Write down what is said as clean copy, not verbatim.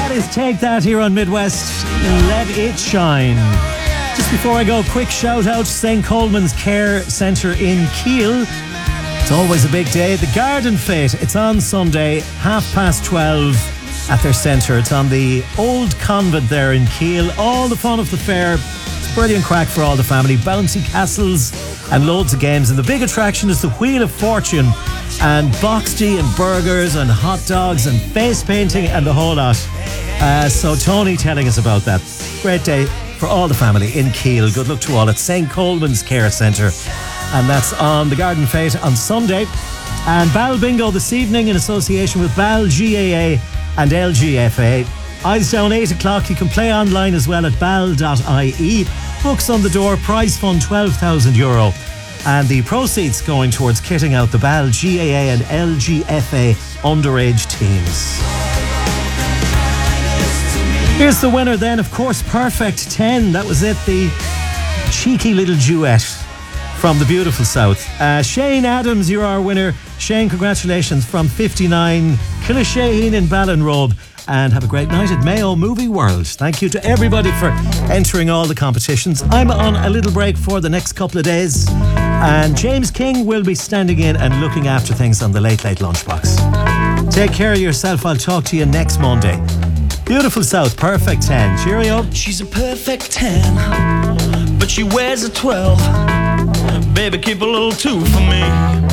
That is Take That here on Midwest. Let it shine. Just before I go, quick shout out to St. Coleman's Care Centre in Keele. It's always a big day. The Garden Fete, it's on Sunday, 12:30 at their centre. It's on the old convent there in Keele. All the fun of the fair. It's brilliant crack for all the family. Bouncy castles and loads of games. And the big attraction is the Wheel of Fortune and boxty and burgers and hot dogs and face painting and the whole lot. So Tony telling us about that. Great day for all the family in Keele. Good luck to all at St. Coleman's Care Centre. And that's on the Garden Fete on Sunday. And Bal Bingo this evening in association with Bal GAA and LGFA. Eyes down 8 o'clock. You can play online as well at bal.ie. Books on the door. Prize fund €12,000. And the proceeds going towards kitting out the Bal GAA and LGFA underage teams. Here's the winner then, of course, Perfect 10. That was it, the cheeky little duet from the beautiful South. Shane Adams, you're our winner. Shane, congratulations from 59 Kilashaheen in Ballinrobe. And have a great night at Mayo Movie World. Thank you to everybody for entering all the competitions. I'm on a little break for the next couple of days. And James King will be standing in and looking after things on the Late Late Lunchbox. Take care of yourself. I'll talk to you next Monday. Beautiful South, Perfect 10. Cheerio. She's a perfect 10, but she wears a 12. Baby, keep a little 2 for me.